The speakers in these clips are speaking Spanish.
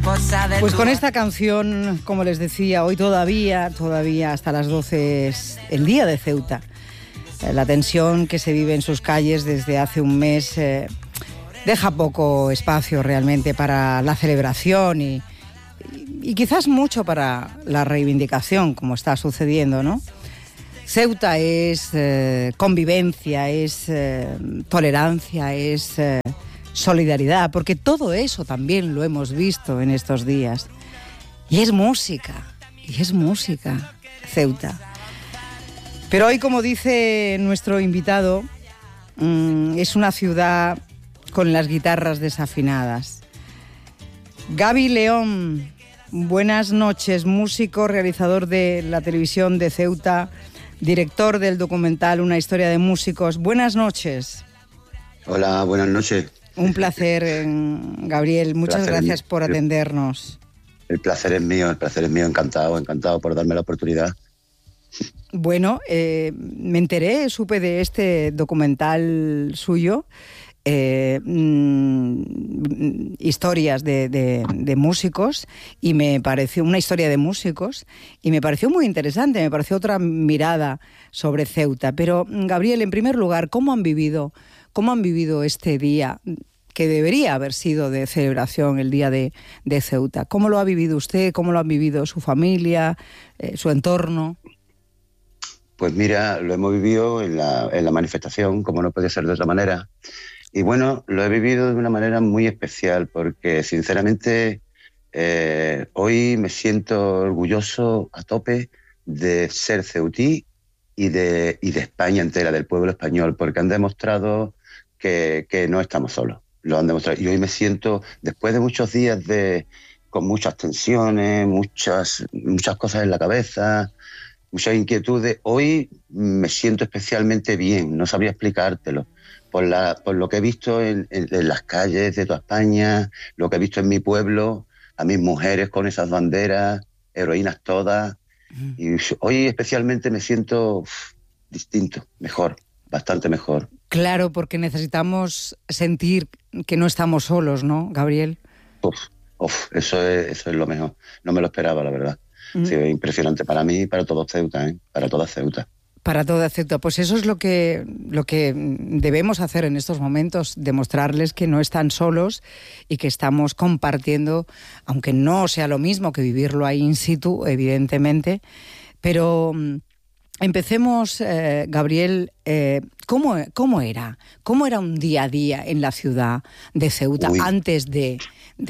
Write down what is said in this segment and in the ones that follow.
Pues con esta canción, como les decía, hoy todavía hasta las 12 es el día de Ceuta. La tensión que se vive en sus calles desde hace un mes deja poco espacio realmente para la celebración y quizás mucho para la reivindicación, como está sucediendo, ¿no? Ceuta es convivencia, es tolerancia, es solidaridad, porque todo eso también lo hemos visto en estos días. Y es música, Ceuta. Pero hoy, como dice nuestro invitado, es una ciudad con las guitarras desafinadas. Gaby León, buenas noches, músico, realizador de la televisión de Ceuta, director del documental Una historia de músicos. Buenas noches. Hola, buenas noches. Un placer, Gabriel. Muchas gracias por atendernos. El placer es mío, encantado por darme la oportunidad. Bueno, me enteré, supe de este documental suyo, historias de músicos, y me pareció una historia de músicos, y me pareció muy interesante, me pareció otra mirada sobre Ceuta. Pero, Gabriel, en primer lugar, ¿cómo han vivido este día que debería haber sido de celebración, el día de Ceuta? ¿Cómo lo ha vivido usted? ¿Cómo lo han vivido su familia, su entorno? Pues mira, lo hemos vivido en la manifestación, como no puede ser de otra manera. Y bueno, lo he vivido de una manera muy especial porque, sinceramente, hoy me siento orgulloso a tope de ser ceutí y de España entera, del pueblo español, porque han demostrado que no estamos solos. Lo han demostrado. Y hoy me siento, después de muchos días con muchas tensiones, muchas cosas en la cabeza, muchas inquietudes, hoy me siento especialmente bien, no sabría explicártelo, por lo que he visto en las calles de toda España, lo que he visto en mi pueblo, a mis mujeres con esas banderas, heroínas todas, y hoy especialmente me siento distinto, mejor, bastante mejor. Claro, porque necesitamos sentir que no estamos solos, ¿no, Gabriel? Eso es lo mejor, no me lo esperaba, la verdad. Sí, es impresionante para mí y para todo Ceuta, para toda Ceuta. Para toda Ceuta. Pues eso es lo que debemos hacer en estos momentos, demostrarles que no están solos y que estamos compartiendo, aunque no sea lo mismo que vivirlo ahí in situ, evidentemente. Pero empecemos, Gabriel, ¿cómo era un día a día en la ciudad de Ceuta antes de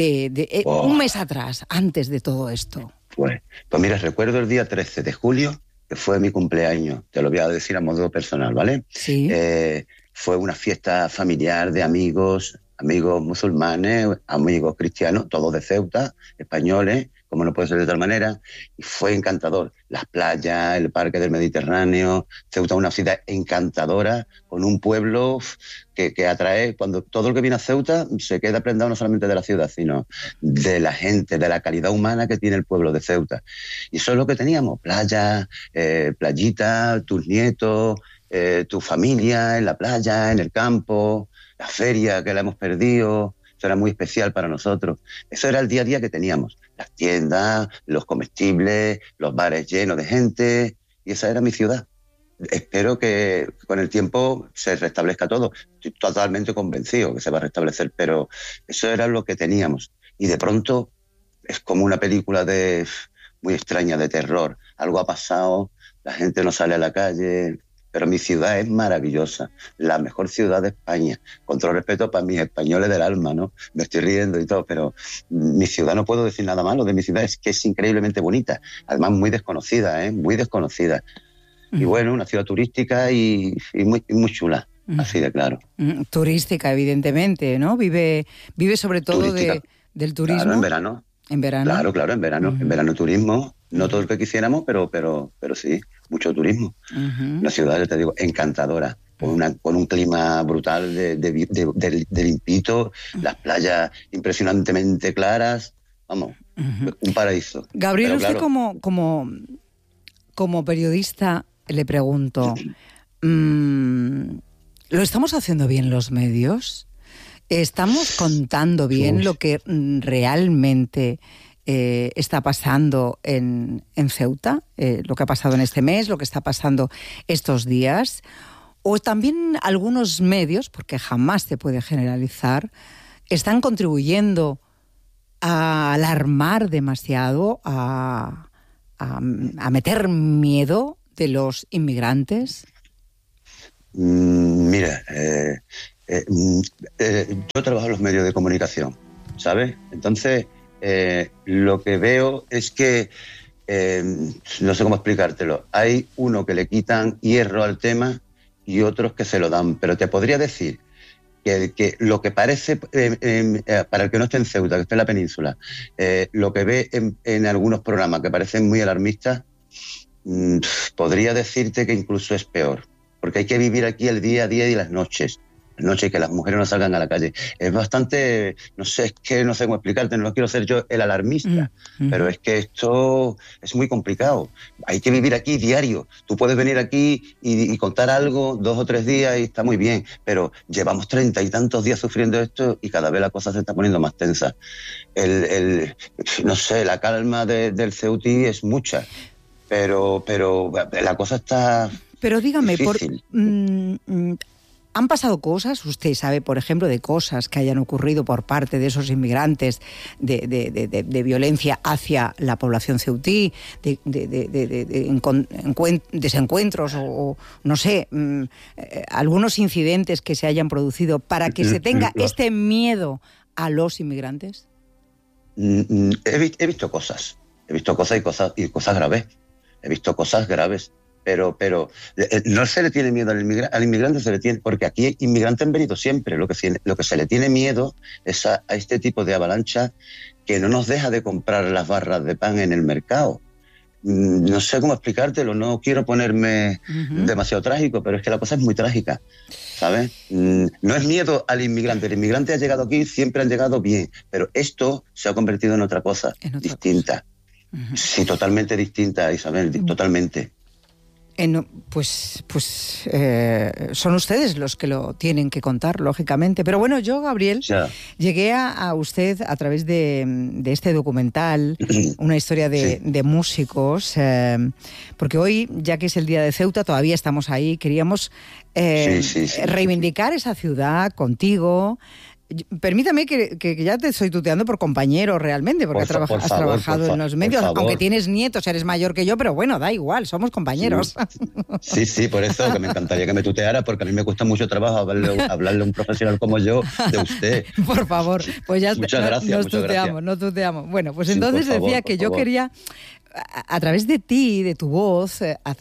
un mes atrás, antes de todo esto? Pues mira, recuerdo el día 13 de julio, que fue mi cumpleaños, te lo voy a decir a modo personal, ¿vale? Sí. Fue una fiesta familiar de amigos musulmanes, amigos cristianos, todos de Ceuta, españoles, como no puede ser de otra manera, y fue encantador. Las playas, el parque del Mediterráneo, Ceuta es una ciudad encantadora, con un pueblo que atrae, cuando todo el que viene a Ceuta se queda prendado no solamente de la ciudad, sino de la gente, de la calidad humana que tiene el pueblo de Ceuta. Y eso es lo que teníamos, playa, playita, tus nietos, tu familia en la playa, en el campo, la feria que la hemos perdido. Eso era muy especial para nosotros. Eso era el día a día que teníamos. Las tiendas, los comestibles, los bares llenos de gente. Y esa era mi ciudad. Espero que con el tiempo se restablezca todo. Estoy totalmente convencido que se va a restablecer, pero eso era lo que teníamos. Y de pronto es como una película muy extraña de terror. Algo ha pasado, la gente no sale a la calle. Pero mi ciudad es maravillosa, la mejor ciudad de España, con todo respeto para mis españoles del alma, ¿no? Me estoy riendo y todo, pero mi ciudad, no puedo decir nada malo de mi ciudad, es que es increíblemente bonita, además muy desconocida, muy desconocida. Y bueno, una ciudad turística y muy chula, así de claro. Turística, evidentemente, ¿no? Vive sobre todo del turismo. Claro, en verano. ¿En verano? Claro, en verano. En verano turismo, no todo el que quisiéramos, pero sí, mucho turismo. Una ciudad, te digo, encantadora, con un clima brutal de limpito, las playas impresionantemente claras, vamos, un paraíso. Gabriel, pero usted claro, como periodista, le pregunto, ¿lo estamos haciendo bien los medios? ¿Estamos contando bien lo que realmente está pasando en Ceuta? Lo que ha pasado en este mes, lo que está pasando estos días. O también algunos medios, porque jamás se puede generalizar, están contribuyendo a alarmar demasiado, a meter miedo de los inmigrantes. Mira, yo trabajo en los medios de comunicación, ¿sabes? Entonces, lo que veo es que, no sé cómo explicártelo, hay uno que le quitan hierro al tema y otros que se lo dan, pero te podría decir que lo que parece, para el que no esté en Ceuta, que esté en la península, lo que ve en algunos programas que parecen muy alarmistas, podría decirte que incluso es peor, porque hay que vivir aquí el día a día y las noches. Que las mujeres no salgan a la calle. Es bastante, no sé, es que no sé cómo explicarte, no quiero ser yo el alarmista, pero es que esto es muy complicado. Hay que vivir aquí diario. Tú puedes venir aquí y contar algo 2 o 3 días y está muy bien, pero llevamos 30 y tantos días sufriendo esto y cada vez la cosa se está poniendo más tensa. No sé, la calma del Ceutí es mucha, pero la cosa está Pero dígame, difícil. ¿Han pasado cosas? Usted sabe, por ejemplo, de cosas que hayan ocurrido por parte de esos inmigrantes, de violencia hacia la población ceutí, desencuentros o no sé, algunos incidentes que se hayan producido para que se tenga este miedo a los inmigrantes? He visto cosas y cosas graves. He visto cosas graves. Pero no se le tiene miedo al inmigrante, se le tiene, porque aquí inmigrantes han venido siempre. Lo que se le tiene miedo es a este tipo de avalancha que no nos deja de comprar las barras de pan en el mercado. No sé cómo explicártelo, no quiero ponerme demasiado trágico, pero es que la cosa es muy trágica, ¿sabes? No es miedo al inmigrante. El inmigrante ha llegado aquí, siempre han llegado bien, pero esto se ha convertido en otra cosa, distinta. Sí, totalmente distinta, Isabel, totalmente. Son ustedes los que lo tienen que contar, lógicamente. Pero bueno, yo, Gabriel, llegué a usted a través de este documental, una historia de músicos, porque hoy, ya que es el Día de Ceuta, todavía estamos ahí, queríamos reivindicar esa ciudad contigo. Permítame que ya te estoy tuteando por compañero realmente, porque has trabajado en los medios, aunque tienes nietos, eres mayor que yo, pero bueno, da igual, somos compañeros. Sí, por eso que me encantaría que me tuteara, porque a mí me cuesta mucho trabajo hablarle a un profesional como yo de usted. Por favor, pues ya muchas gracias, nos tuteamos. Bueno, pues entonces decía que yo quería, a través de ti, de tu voz,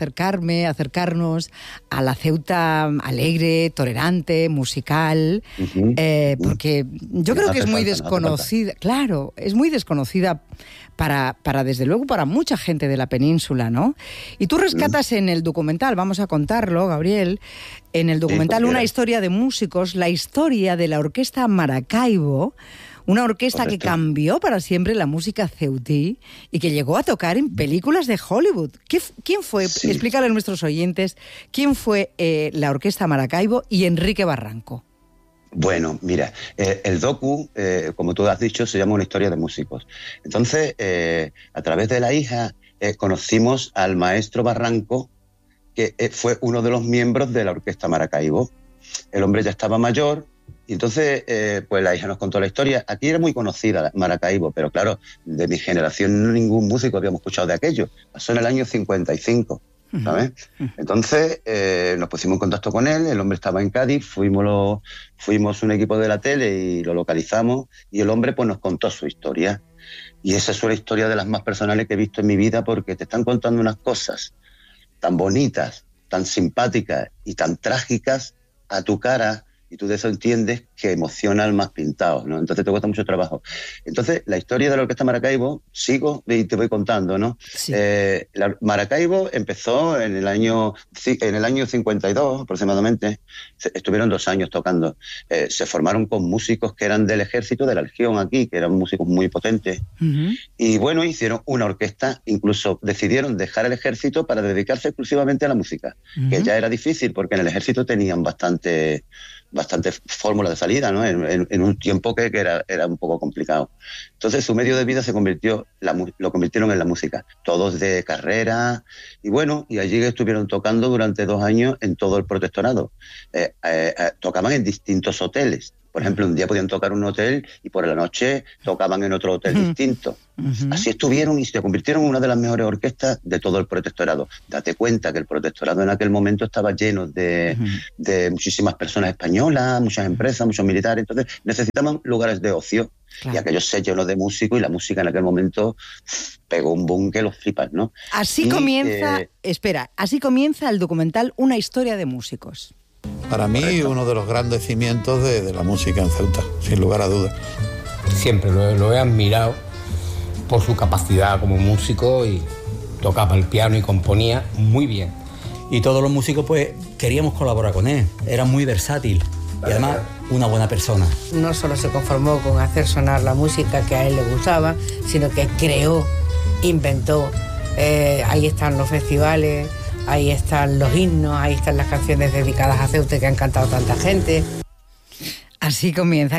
acercarnos a la Ceuta alegre, tolerante, musical, porque yo creo que es muy desconocida, claro, es muy desconocida para desde luego para mucha gente de la península, ¿no? Y tú rescatas en el documental, vamos a contarlo, Gabriel, en el documental una historia de músicos, la historia de la orquesta Maracaibo, una orquesta que cambió para siempre la música ceutí y que llegó a tocar en películas de Hollywood. ¿Quién fue? Explícale a nuestros oyentes, ¿quién fue la orquesta Maracaibo y Enrique Barranco? Bueno, mira, el docu, como tú has dicho, se llama Una historia de músicos. Entonces, a través de la hija, conocimos al maestro Barranco, que fue uno de los miembros de la orquesta Maracaibo. El hombre ya estaba mayor. Y entonces, pues la hija nos contó la historia. Aquí era muy conocida Maracaibo, pero claro, de mi generación ningún músico habíamos escuchado de aquello. Pasó en el año 55, ¿sabes? Entonces nos pusimos en contacto con él, el hombre estaba en Cádiz, fuimos un equipo de la tele y lo localizamos, y el hombre pues nos contó su historia. Y esa es una historia de las más personales que he visto en mi vida, porque te están contando unas cosas tan bonitas, tan simpáticas y tan trágicas a tu cara, y tú de eso entiendes que emociona al más pintado, ¿no? Entonces te cuesta mucho trabajo. Entonces, la historia de la orquesta Maracaibo, sigo y te voy contando, ¿no? Sí. La Maracaibo empezó en el año 52 aproximadamente. Estuvieron 2 años tocando. Se formaron con músicos que eran del ejército, de la Legión aquí, que eran músicos muy potentes. Y bueno, hicieron una orquesta, incluso decidieron dejar el ejército para dedicarse exclusivamente a la música, que ya era difícil porque en el ejército tenían bastante bastantes fórmulas de salida, ¿no? En un tiempo que era un poco complicado. Entonces su medio de vida lo convirtieron en la música, todos de carrera, y bueno, y allí estuvieron tocando durante 2 años en todo el protectorado. Tocaban en distintos hoteles. Por ejemplo, un día podían tocar en un hotel y por la noche tocaban en otro hotel distinto. Así estuvieron y se convirtieron en una de las mejores orquestas de todo el protectorado. Date cuenta que el protectorado en aquel momento estaba lleno de muchísimas personas españolas, muchas empresas, muchos militares. Entonces necesitaban lugares de ocio. Claro. Y aquellos se llenó de músicos y la música en aquel momento pegó un boom que los flipas, ¿no? Así comienza el documental Una historia de músicos. Para mí, correcto, uno de los grandes cimientos de la música en Ceuta, sin lugar a dudas. Siempre lo he admirado por su capacidad como músico, y tocaba el piano y componía muy bien. Y todos los músicos pues queríamos colaborar con él, era muy versátil y además una buena persona. No solo se conformó con hacer sonar la música que a él le gustaba, sino que creó, inventó, ahí están los festivales, ahí están los himnos, ahí están las canciones dedicadas a Ceuta que han cantado tanta gente. Así comienza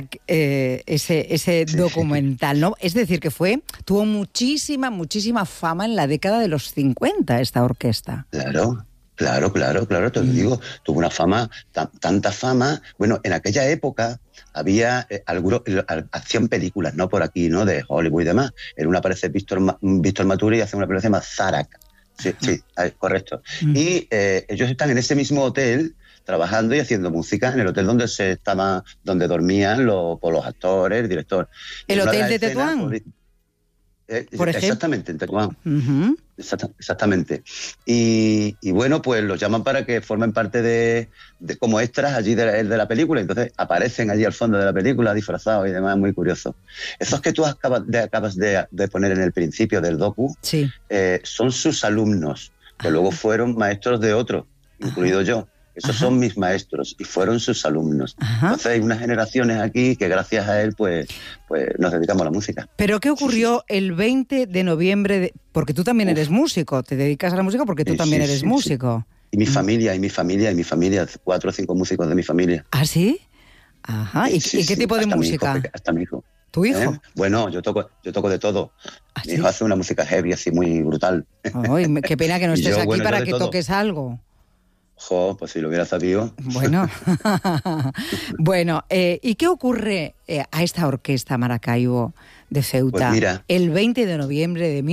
ese documental, ¿no? Es decir, que tuvo muchísima fama en la década de los 50 esta orquesta. Claro, te lo digo, tuvo una fama, tanta fama. Bueno, en aquella época había hacían películas, ¿no? Por aquí, ¿no? De Hollywood y demás. En una aparece Víctor Maturi y hace una película que se llama Zarak. Sí, correcto. Y ellos están en ese mismo hotel trabajando y haciendo música, en el hotel donde dormían los actores, el director. ¿El hotel de Tetuán? Por ejemplo. Exactamente, en Tetuán. Exactamente. Y bueno, pues los llaman para que formen parte de como extras allí de la película. Entonces aparecen allí al fondo de la película disfrazados y demás, muy curioso. Esos que tú acabas de poner en el principio del docu, sí, son sus alumnos, que luego fueron maestros de otros, incluido yo. Esos son mis maestros y fueron sus alumnos. Entonces hay unas generaciones aquí que gracias a él pues nos dedicamos a la música. ¿Pero qué ocurrió el 20 de noviembre? Porque tú también eres músico, te dedicas a la música porque tú también eres músico. Sí. Y mi familia, 4 o 5 músicos de mi familia. ¿Ah, sí? Ajá. ¿Y qué tipo de música? Hasta mi hijo. ¿Tu hijo? Bueno, yo toco de todo. ¿Ah, sí? Mi hijo hace una música heavy, así muy brutal. Ay, qué pena que no estés aquí para que toques algo. Pues si lo hubiera sabido. Bueno, ¿y qué ocurre a esta orquesta Maracaibo de Ceuta pues mira, el 20 de noviembre de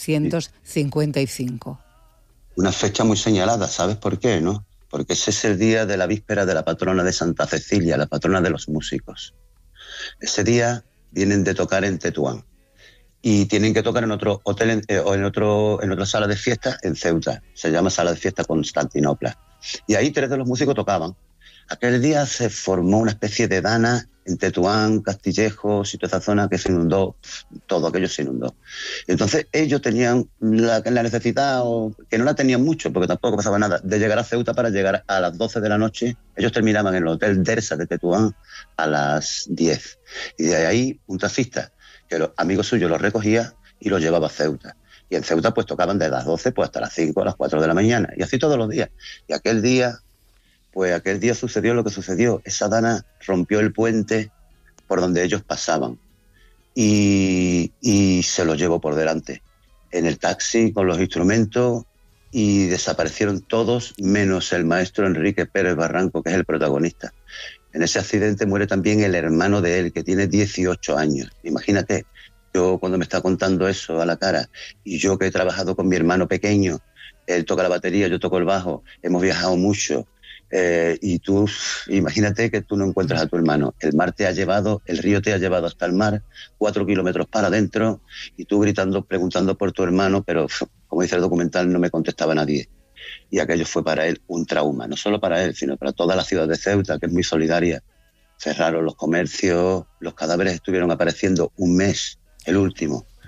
1955? Una fecha muy señalada, ¿sabes por qué, no? Porque ese es el día de la víspera de la patrona de Santa Cecilia, la patrona de los músicos. Ese día vienen de tocar en Tetuán y tienen que tocar en otro hotel o en otra sala de fiesta en Ceuta. Se llama Sala de Fiesta Constantinopla. Y ahí 3 de los músicos tocaban. Aquel día se formó una especie de dana en Tetuán, Castillejos y toda esa zona que se inundó, todo aquello se inundó. Entonces ellos tenían la necesidad, que no la tenían mucho, porque tampoco pasaba nada, de llegar a Ceuta para llegar a las 12 de la noche. Ellos terminaban en el Hotel Dersa de Tetuán a las 10. Y de ahí un taxista, que los amigos suyos los recogía y los llevaba a Ceuta. Y en Ceuta pues tocaban de las 12 pues hasta las 5, a las 4 de la mañana. Y así todos los días. Y aquel día sucedió lo que sucedió. Esa dana rompió el puente por donde ellos pasaban. Y se los llevó por delante. En el taxi con los instrumentos y desaparecieron todos menos el maestro Enrique Pérez Barranco, que es el protagonista. En ese accidente muere también el hermano de él, que tiene 18 años. Imagínate. Yo cuando me está contando eso a la cara, y yo que he trabajado con mi hermano pequeño, él toca la batería, yo toco el bajo, hemos viajado mucho, y tú, imagínate que tú no encuentras a tu hermano, el río te ha llevado hasta el mar, 4 kilómetros para adentro, y tú gritando, preguntando por tu hermano, pero como dice el documental, no me contestaba nadie. Y aquello fue para él un trauma, no solo para él, sino para toda la ciudad de Ceuta, que es muy solidaria. Cerraron los comercios, los cadáveres estuvieron apareciendo un mes. El último,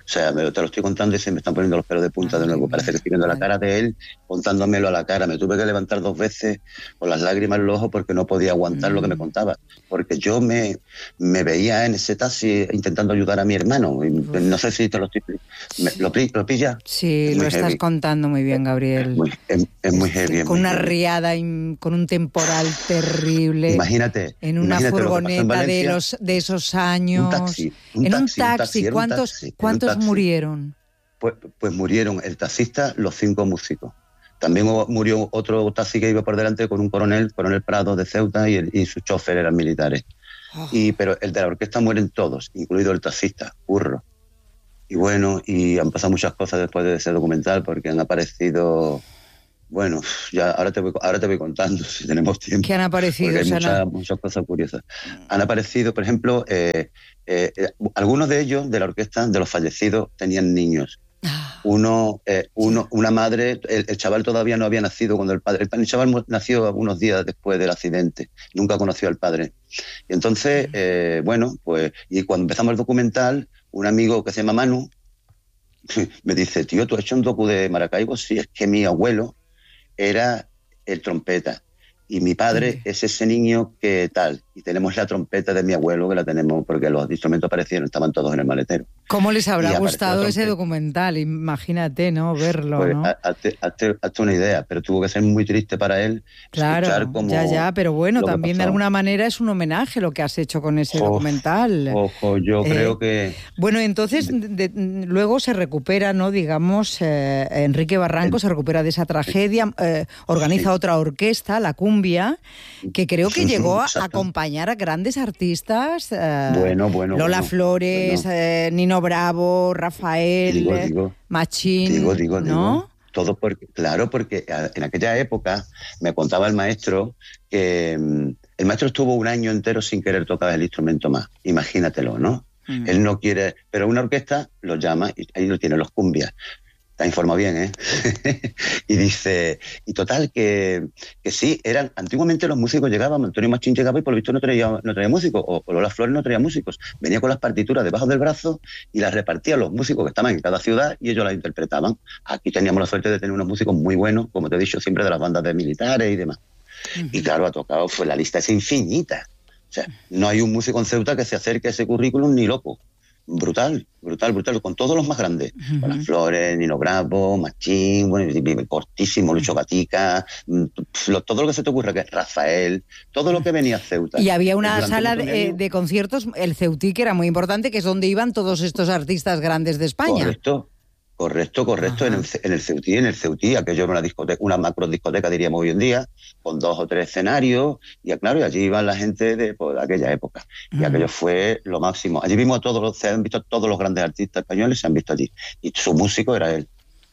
sea, te lo estoy contando y se me están poniendo los pelos de punta de nuevo. Parece que estoy viendo la cara de él, contándomelo a la cara. Me tuve que levantar 2 veces con las lágrimas en los ojos porque no podía aguantar lo que me contaba. Porque yo me veía en ese taxi intentando ayudar a mi hermano. Y no sé si te lo estoy... ¿Lo pillas? Sí, lo estás contando muy bien, Gabriel. Es muy heavy. Con una riada, con un temporal terrible. Imagínate. En una furgoneta de esos años. Un taxi. ¿Cuántos murieron? Pues murieron el taxista, los 5 músicos. También murió otro taxi que iba por delante con un coronel Prado de Ceuta y su chofer eran militares. Pero el de la orquesta mueren todos, incluido el taxista, Curro. Y bueno, y han pasado muchas cosas después de ese documental porque han aparecido... Bueno, ya ahora te voy contando si tenemos tiempo. ¿Qué han aparecido? Hay muchas cosas curiosas. Han aparecido, por ejemplo, algunos de ellos, de la orquesta, de los fallecidos, tenían niños. Una madre, el chaval todavía no había nacido cuando el chaval nació algunos días después del accidente, nunca conoció al padre. Y entonces, y cuando empezamos el documental, un amigo que se llama Manu me dice, tío, ¿tú has hecho un docu de Maracaibo? Sí, es que mi abuelo era el trompeta y mi padre es ese niño que tal, y tenemos la trompeta de mi abuelo que la tenemos porque los instrumentos aparecieron, estaban todos en el maletero. ¿Cómo les habrá gustado ese documental? Imagínate, ¿no? Verlo, pues, ¿no? Hazte una idea, pero tuvo que ser muy triste para él. Claro, pero bueno, también de alguna manera es un homenaje lo que has hecho con ese documental. Yo creo que... Bueno, entonces luego se recupera, ¿no? Digamos, Enrique Barranco se recupera de esa tragedia, organiza otra orquesta, la Cumbia, que creo que llegó a acompañar a grandes artistas, Lola Flores, Nino Bravo, Rafael, Machín, ¿no? Todo porque en aquella época me contaba el maestro que el maestro estuvo un año entero sin querer tocar el instrumento más, imagínatelo, ¿no? Él no quiere, pero una orquesta lo llama y ahí lo tiene, los Cumbias. Te informa bien, ¿eh? Y dice, y total, que sí, antiguamente los músicos llegaban, Antonio Machín llegaba y por lo visto no traía músicos, o Lola Flores no traía músicos, venía con las partituras debajo del brazo y las repartía a los músicos que estaban en cada ciudad y ellos las interpretaban. Aquí teníamos la suerte de tener unos músicos muy buenos, como te he dicho, siempre de las bandas de militares y demás. Y claro, ha tocado, la lista es infinita. O sea, no hay un músico en Ceuta que se acerque a ese currículum ni loco. Brutal, con todos los más grandes. Con las Flores, Nino Bravo, Machín, cortísimo, Lucho Gatica, todo lo que se te ocurra, que Rafael, todo lo que venía a Ceuta. Y había una sala de conciertos, el Ceutí, que era muy importante, que es donde iban todos estos artistas grandes de España. Correcto. En el Ceutí, aquello era una macro discoteca, diríamos hoy en día, con 2 o 3 escenarios, y claro, y allí iban la gente de aquella época. Y aquello fue lo máximo. Allí vimos se han visto todos los grandes artistas españoles, se han visto allí. Y su músico era él.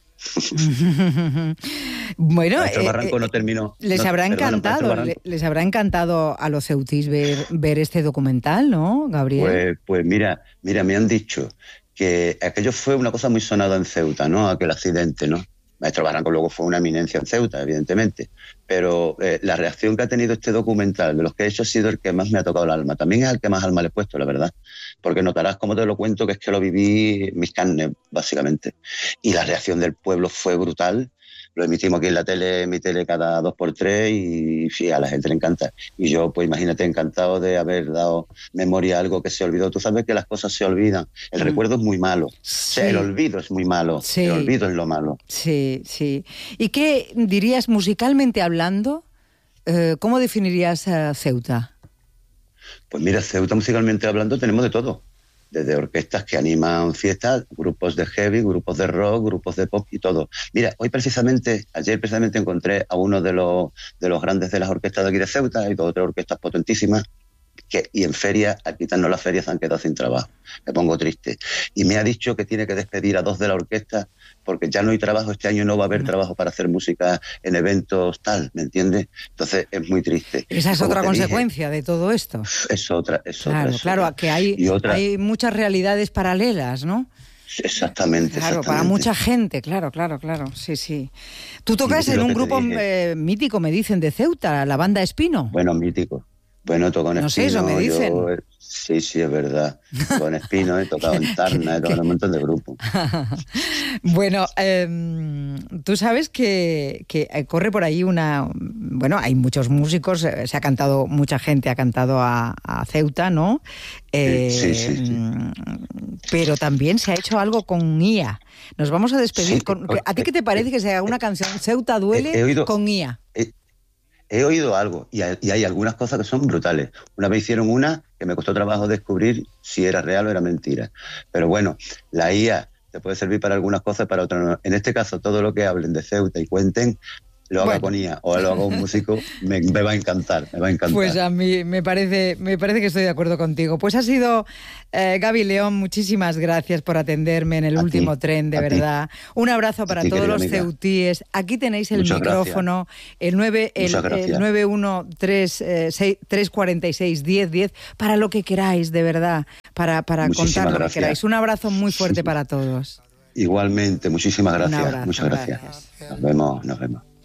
Bueno, Barranco no terminó. Les habrá encantado a los ceutís ver este documental, ¿no, Gabriel? Pues mira, me han dicho que aquello fue una cosa muy sonada en Ceuta, ¿no? Aquel accidente, ¿no? Maestro Barranco luego fue una eminencia en Ceuta, evidentemente, pero la reacción que ha tenido este documental, de los que he hecho, ha sido el que más me ha tocado el alma. También es el que más alma le he puesto, la verdad, porque notarás cómo te lo cuento, que es que lo viví en mis carnes, básicamente. Y la reacción del pueblo fue brutal. Lo emitimos aquí en mi tele cada 2x3 y sí, a la gente le encanta. Y yo, pues imagínate, encantado de haber dado memoria a algo que se olvidó. Tú sabes que las cosas se olvidan. El recuerdo es muy malo. Sí. O sea, el olvido es muy malo. Sí. El olvido es lo malo. Sí. ¿Y qué dirías musicalmente hablando? ¿Cómo definirías Ceuta? Pues mira, Ceuta musicalmente hablando tenemos de todo. Desde orquestas que animan fiestas, grupos de heavy, grupos de rock, grupos de pop y todo. Mira, ayer precisamente encontré a uno de los grandes de las orquestas de aquí de Ceuta, hay 2 o 3 orquestas potentísimas, y en feria, al quitarnos las ferias, se han quedado sin trabajo. Me pongo triste. Y me ha dicho que tiene que despedir a 2 de la orquesta porque ya no hay trabajo, este año no va a haber trabajo para hacer música en eventos tal, ¿me entiendes? Entonces es muy triste. Esa es otra consecuencia de todo esto. Es otra. Claro, que hay muchas realidades paralelas, ¿no? Exactamente. Claro, para mucha gente, claro, sí. Tú tocas en un grupo mítico, me dicen, de Ceuta, la banda Espino. Bueno, mítico. Bueno, toco en No sé, Espino. eso me dicen. Sí, es verdad. Toco en Espino, he tocado en Tarna, he tocado en un montón de grupos. Bueno, tú sabes que corre por ahí una... Bueno, hay muchos músicos, se ha cantado, mucha gente ha cantado a Ceuta, ¿no? Sí. Pero también se ha hecho algo con IA. Nos vamos a despedir. Sí, ¿A ti qué te parece que se haga una canción Ceuta Duele con IA? He oído algo y hay algunas cosas que son brutales. Una vez hicieron una que me costó trabajo descubrir si era real o era mentira. Pero bueno, la IA te puede servir para algunas cosas, para otras no. En este caso, todo lo que hablen de Ceuta y cuenten, lo haga con IA o lo haga un músico, me va a encantar, me va a encantar. Pues a mí me parece que estoy de acuerdo contigo. Pues ha sido Gaby León, muchísimas gracias por atenderme en el último tren, de verdad. Un abrazo para todos los ceutíes. Aquí tenéis el micrófono, el 913-346-1010, para lo que queráis, de verdad, para contar lo que queráis. Un abrazo muy fuerte para todos. Igualmente, muchísimas gracias. Un abrazo, muchas gracias. Nos vemos.